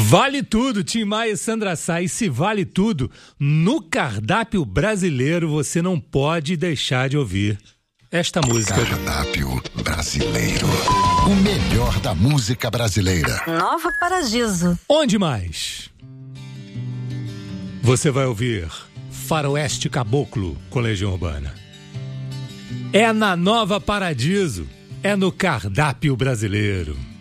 Vale tudo, Tim Maia e Sandra Sá. E se vale tudo, no cardápio brasileiro você não pode deixar de ouvir esta música. Cardápio brasileiro. O melhor da música brasileira. Nova Paradiso. Onde mais? Você vai ouvir Faroeste Caboclo com Legião Urbana. É na Nova Paradiso. É no cardápio brasileiro.